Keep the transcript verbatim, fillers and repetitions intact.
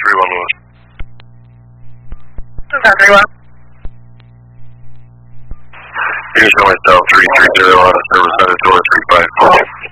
three one Lewis. South three one. Here's going south three three zero on a service center door three five.